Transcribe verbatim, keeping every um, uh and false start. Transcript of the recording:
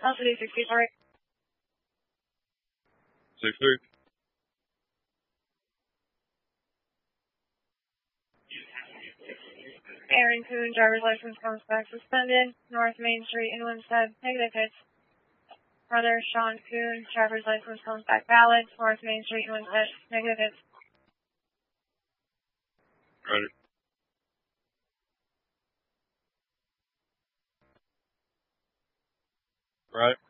Also do sixty Park. six three. Aaron Kuhn, driver's license comes back suspended. North Main Street in Winstead, negative hits. Brother Sean Kuhn, driver's license comes back valid. North Main Street in Winstead, negative hits. Roger. Right.